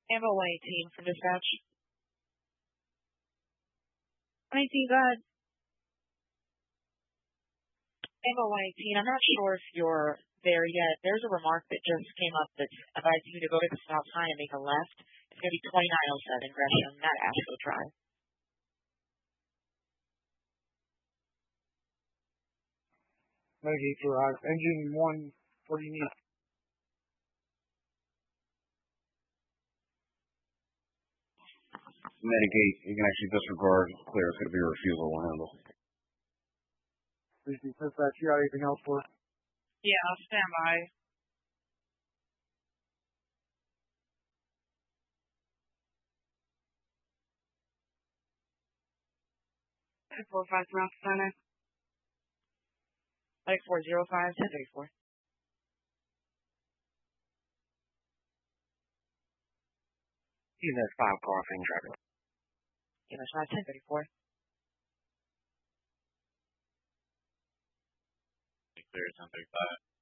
Amber 118 from dispatch. 118, go ahead. Amber 118, I'm not sure if you're there yet. There's a remark that just came up that's advising you to go to the stop sign and make a left. It's going to be 2907 Gresham, not Asheville Drive. Medicaid Drive, engine 1, what do you need? Medicaid, you can actually disregard. It's clear. It's going to be a refusal will handle. Please dispatch, you got anything else for us? Yeah, I'll stand by. Five 4-5 from Alpha Center. 405 1034. EMS 5 car for traffic. EMS 5 1034. Clear 1035.